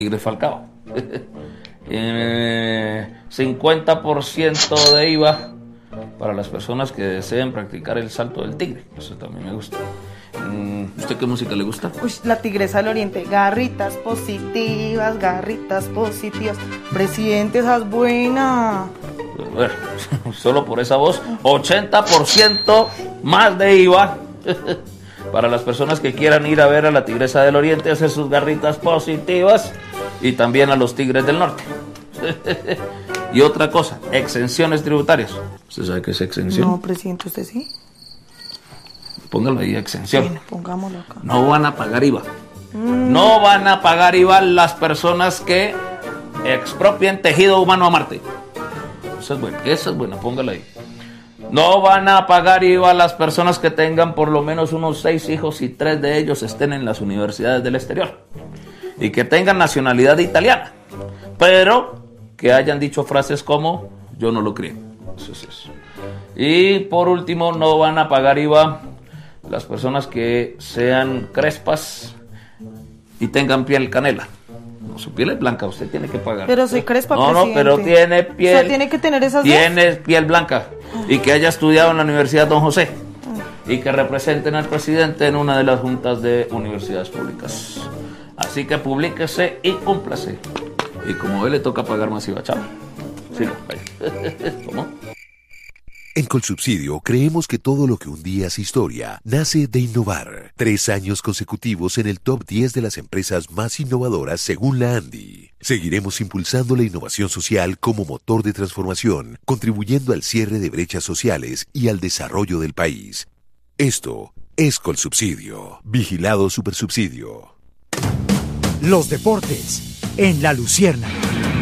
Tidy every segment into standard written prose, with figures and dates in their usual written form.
Tigres Falcao. 50% de IVA para las personas que deseen practicar el salto del tigre. Eso también me gusta. ¿Usted qué música le gusta? Uy, la Tigresa del Oriente. Garritas positivas, presidente, esa es buena. Bueno, solo por esa voz, 80% más de IVA para las personas que quieran ir a ver a la Tigresa del Oriente, hacer sus garritas positivas, y también a los Tigres del Norte. Y otra cosa, exenciones tributarias. ¿Usted sabe qué es exención? No, presidente, ¿usted sí? Póngalo ahí, exención. Bueno, pongámoslo acá. No van a pagar IVA. No van a pagar IVA las personas que expropien tejido humano a Marte. Esa es buena, póngala ahí. No van a pagar IVA las personas que tengan por lo menos unos 6 hijos y 3 de ellos estén en las universidades del exterior y que tengan nacionalidad italiana, pero que hayan dicho frases como yo no lo crié. Eso es eso. Y por último, no van a pagar IVA las personas que sean crespas y tengan piel canela. No, su piel es blanca, usted tiene que pagar. Pero soy crespa, no, presidente. No, pero tiene piel. O sea, tiene que tener esas Tiene piel blanca y que haya estudiado en la Universidad Don José y que representen al presidente en una de las juntas de universidades públicas. Así que publíquese y cúmplase. Y como él le toca pagar más IVA, chao. Sí, vaya. ¿Cómo? En Colsubsidio creemos que todo lo que un día es historia nace de innovar. 3 años consecutivos en el top 10 de las empresas más innovadoras según la ANDI. Seguiremos impulsando la innovación social como motor de transformación, contribuyendo al cierre de brechas sociales y al desarrollo del país. Esto es Colsubsidio. Vigilado Supersubsidio. Los deportes en La Luciérnaga.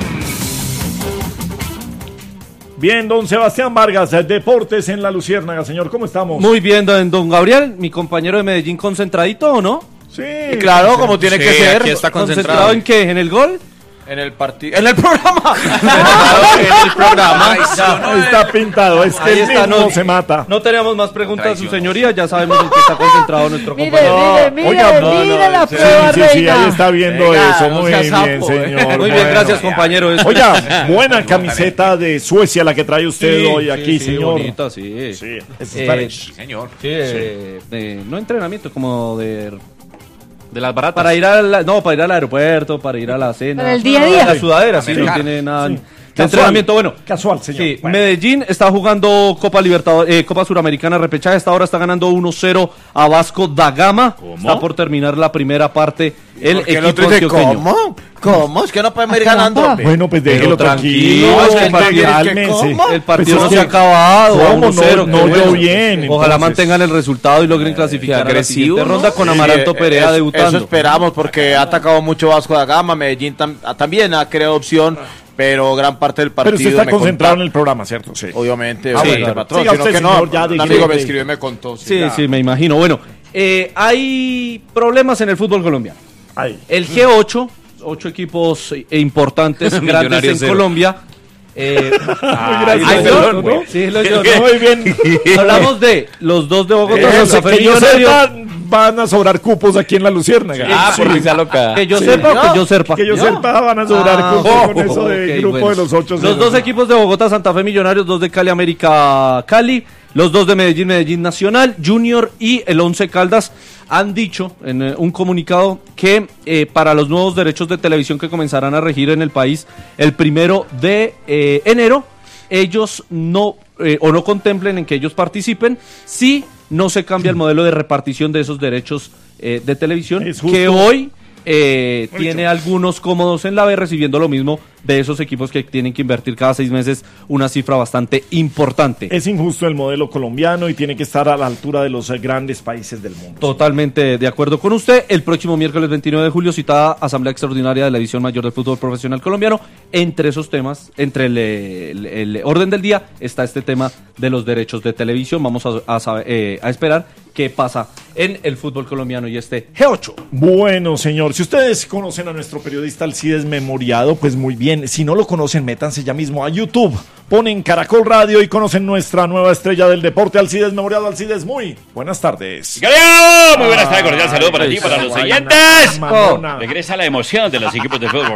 Bien, don Sebastián Vargas, Deportes en La Luciérnaga, señor, ¿cómo estamos? Muy bien, don Gabriel, mi compañero de Medellín, concentradito, ¿o no? Sí. Claro, como tiene que ser. Aquí está ¿Concentrado en qué? ¿En el gol? En el partido. ¡En el programa! En el programa. Está pintado, es que Ahí el está, mismo no, se mata. No tenemos más preguntas, su señoría, ya sabemos en qué está concentrado nuestro compañero. Mire la prueba, Sí, reina. ahí está viendo Venga, eso, no muy sea bien, sapo, señor. Muy bien, gracias, compañero. Oiga, buena camiseta de Suecia la que trae usted hoy aquí, señor. Bonita, sí. Sí, Señor. No entrenamiento, como de las baratas. Para ir al aeropuerto, para ir a la cena. Para el día a día. La sudadera, sí, no tiene nada Sí. de entrenamiento. Bueno, Casual, señor. sí, Bueno. Medellín está jugando Copa Suramericana repechaje. Esta hora está ganando 1-0 a Vasco da Gama. Está por terminar la primera parte. El equipo antioqueño. ¿Cómo? Es que no podemos ir ganando. Bueno, pues déjelo tranquilo, tranquilo, es que el partido- cálmese. El partido Pues no es se ha que- acabado. ¿Cómo? 1-0, No qué oyó bueno. bien, Ojalá entonces. mantengan el resultado y logren clasificar a la agresivo, siguiente ¿no? ronda con Amaranto Perea Eso debutando. esperamos porque ha atacado mucho Vasco da Gama. Medellín también ha creado opción, pero gran parte del partido. Pero usted está me concentrado en contó- el programa, ¿cierto? Sí. Obviamente, Ah, obviamente, bueno. patrón, Siga sino usted, que no, señor, ya un diga amigo me que- escribió y me contó. Sí, me imagino. Bueno, hay problemas en el fútbol colombiano. Ahí. El G8, 8 equipos importantes, grandes Millonarios en cero. Colombia. Gracias, ¿yo? ¿no? ¿no? Sí, yo, Muy bien. Hablamos de los dos de Bogotá, Eso, Santa Fe que yo Millonarios. sepa, van a sobrar cupos aquí en La Luciérnaga. Sí. loca. Que yo sepa o que yo sepa. Que yo sepa, van a sobrar cupos con eso de ok, grupo bueno. de los 8. Los dos equipos de Bogotá, Santa Fe Millonarios, 2 de Cali, América Cali, los 2 de Medellín, Medellín Nacional, Junior y el 11 Caldas han dicho en un comunicado que para los nuevos derechos de televisión que comenzarán a regir en el país el 1 de enero, ellos no contemplen en que ellos participen si no se cambia el modelo de repartición de esos derechos de televisión Es justo. que hoy tiene algunos cómodos en la B recibiendo lo mismo de esos equipos que tienen que invertir cada 6 meses una cifra bastante importante. Es injusto el modelo colombiano y tiene que estar a la altura de los grandes países del mundo. Totalmente de acuerdo con usted. El próximo miércoles 29 de julio citada Asamblea Extraordinaria de la División Mayor del Fútbol Profesional Colombiano. Entre esos temas, entre el orden del día, está este tema de los derechos de televisión. Vamos a esperar qué pasa en el fútbol colombiano y este G8. Bueno, señor, si ustedes conocen a nuestro periodista Alcides Memoriado, pues muy bien. Si no lo conocen, métanse ya mismo a YouTube. Ponen Caracol Radio y conocen nuestra nueva estrella del deporte, Alcides Memoriado. Alcides, muy buenas tardes. ¡Galeo! Muy buenas tardes, cordial saludo para ti, para los Ay, oyentes. mamona. Regresa la emoción de los equipos de fútbol